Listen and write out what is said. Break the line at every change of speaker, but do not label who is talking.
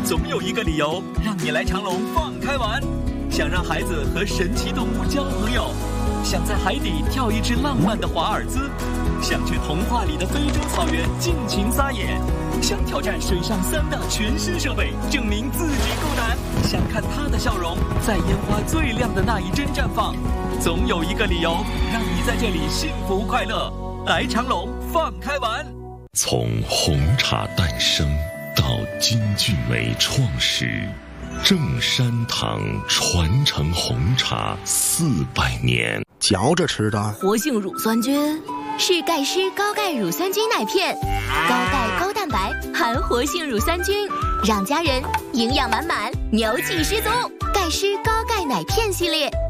总有一个理由让你来长隆放开玩。想让孩子和神奇动物交朋友，想在海底跳一支浪漫的华尔兹，想去童话里的非洲草原尽情撒野，想挑战水上3大全新设备，证明自己够胆，想看他的笑容在烟花最亮的那一帧绽放。总有一个理由让你在这里幸福快乐。来长隆放开玩。
从红茶诞生到金骏眉创始，正山堂传承红茶400年。
嚼着吃的。
活性乳酸菌是钙湿高钙乳酸菌奶片，高钙高蛋白含活性乳酸菌，让家人营养满满，牛气十足。钙湿高钙奶片系列